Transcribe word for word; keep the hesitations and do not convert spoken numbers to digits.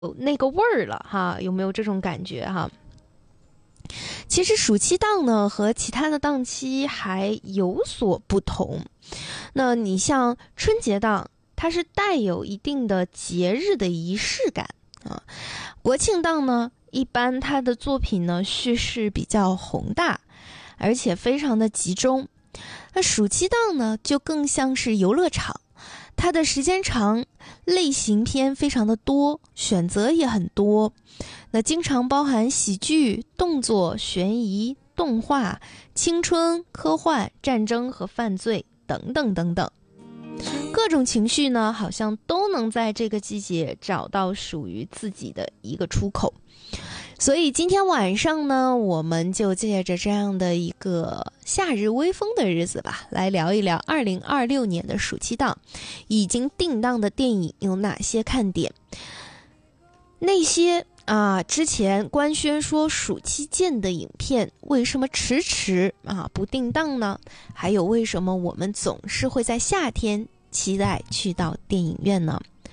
有那个味儿了哈，有没有这种感觉哈？其实暑期档呢和其他的档期还有所不同。那你像春节档，它是带有一定的节日的仪式感啊。国庆档呢，一般它的作品呢叙事比较宏大，而且非常的集中。那暑期档呢，就更像是游乐场，它的时间长，类型片非常的多，选择也很多。那经常包含喜剧、动作、悬疑、动画、青春、科幻、战争和犯罪等等等等。各种情绪呢，好像都能在这个季节找到属于自己的一个出口。所以今天晚上呢，我们就借着这样的一个夏日微风的日子吧，来聊一聊二零二六年的暑期档已经定档的电影有哪些看点。那些啊，之前官宣说暑期见的影片为什么迟迟啊不定档呢？还有为什么我们总是会在夏天期待去到电影院呢？